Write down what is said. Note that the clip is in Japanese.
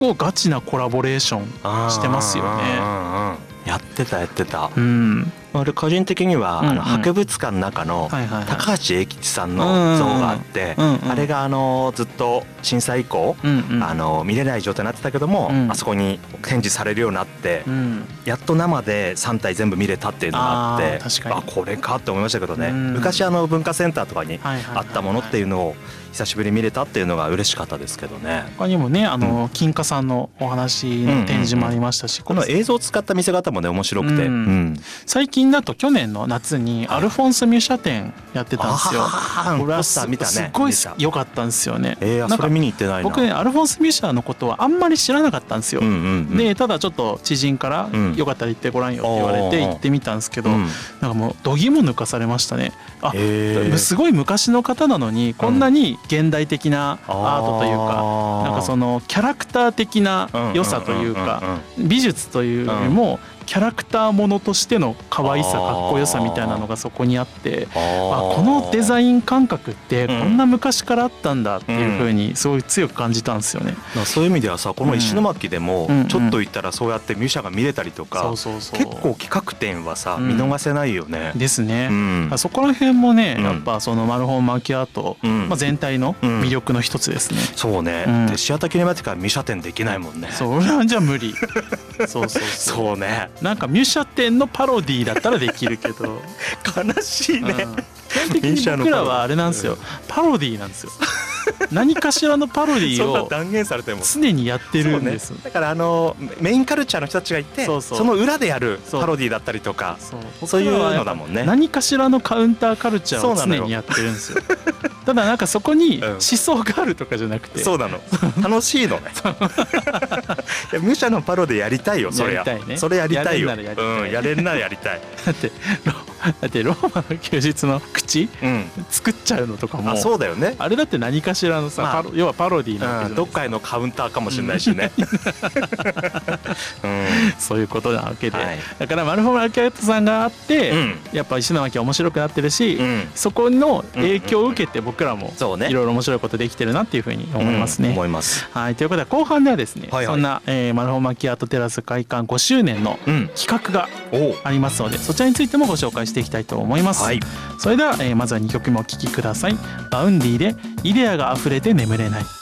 構ガチなコラボレーションしてますよね。 やってた。 うん、 俺個人的には、博物館の中の高橋英吉さんの像があって、あれがずっと震災以降、見れない状態になってたけども、あそこに展示されるようになって、やっと生で3体全部見れたっていうのがあって、これかって思いましたけどね。昔文化センターとかにあったものっていうのを久しぶりに見れたっていうのが嬉しかったですけどね。 他にもね金華さんのお話の展示もありましたし、 この映像を使った見せ方もね面白くて、 最近だと去年の夏にアルフォンスミュシャ展やってたんですよ。これはすごい良かったんですよね。 それ見に行ってないな。 僕ねアルフォンスミュシャのことはあんまり知らなかったんですよ。でただちょっと知人からよかったら行ってごらんよって言われて行ってみたんですけど、なんかもう度肝抜かされましたね。すごい昔の方なのにこんなに現代的なアートというか、なんかそのキャラクター的な良さというか、美術というよりもキャラクターものとしての可愛さかっこよさみたいなのがそこにあって、このデザイン感覚ってこんな昔からあったんだっていう風にすごい強く感じたんですよね。 そういう意味ではさ、この石巻でもちょっと行ったらそうやってミュシャが見れたりとか、結構企画展はさ見逃せないよね。 ですね。そこら辺もねやっぱそのマルホンマキアート全体の魅力の一つですね。 そうね。でシアターキネマティカはミュシャ展できないもんね。 それはじゃあ無理。 そうね。 なんかミュシャ展のパロディーだったらできるけど悲しいね。 基本的に僕らはあれなんですよ、パロディーなんですよ。何かしらのパロディーを断言されても常にやってるんです。 だからメインカルチャーの人たちがいて、その裏でやるパロディーだったりとか、そういうのだもんね。 何かしらのカウンターカルチャーを常にやってるんですよ。ただなんかそこに思想があるとかじゃなくて、 そうなの、楽しいのね。いやミュシャのパロディやりたいよ。それやりたいよ。やれるならやりたい。 だってローマの休日の口作っちゃうのとかも、 そうだよね。 あれだって何かしらのさ、要はパロディーなわけじゃないですか。 どっかへのカウンターかもしれないしね。 そういうことなわけで、だからマルホマキアートさんがあって、やっぱ石巻面白くなってるし、そこの影響を受けて僕らもいろいろ面白いことできてるなっていうふうに思いますね。 思います。 はい、ということで後半ではですね、そんなマルホマキアートテラス開館5周年の企画がありますので、そちらについてもご紹介していきたいと思います。それではまずは2曲目お聴きください。バウンディでイデアが溢れて眠れない。